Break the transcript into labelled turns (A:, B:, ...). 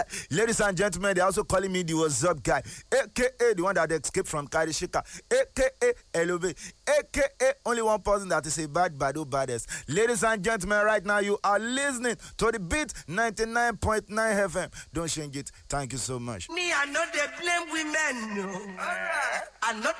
A: Ladies and gentlemen, they're also calling me the What's Up guy, aka the one that escaped from Karishika, aka Elove, aka only one person that is a bad bado baddest. Ladies and gentlemen, right now you are listening to the Beat 99.9 FM. Don't change it. Thank you so much.
B: Me, I know they blame women. No. I know